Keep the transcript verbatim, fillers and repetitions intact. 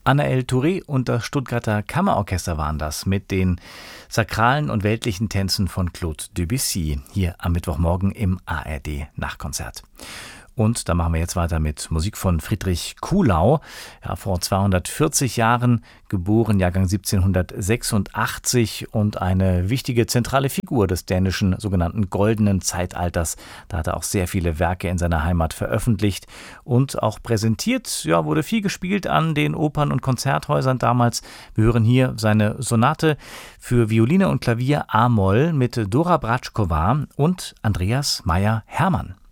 Anaël Touré und das Stuttgarter Kammerorchester waren das mit den sakralen und weltlichen Tänzen von Claude Debussy hier am Mittwochmorgen im A R D-Nachtkonzert. Und da machen wir jetzt weiter mit Musik von Friedrich Kuhlau. Ja, vor zweihundertvierzig Jahren geboren, Jahrgang siebzehnhundertsechsundachtzig und eine wichtige zentrale Figur des dänischen sogenannten Goldenen Zeitalters. Da hat er auch sehr viele Werke in seiner Heimat veröffentlicht und auch präsentiert. Ja, wurde viel gespielt an den Opern- und Konzerthäusern damals. Wir hören hier seine Sonate für Violine und Klavier A-Moll mit Dora Bratschkova und Andreas Meyer-Hermann.